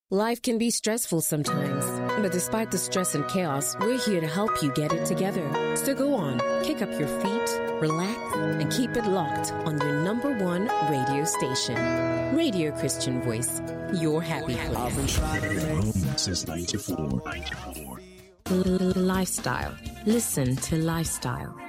Life can be stressful sometimes, but despite the stress and chaos, we're here to help you get it together. So go on, kick up your feet, relax, and keep it locked on your number one radio station. Radio Christian Voice, your happy place. I've been trying since 94. Lifestyle. Listen to Lifestyle.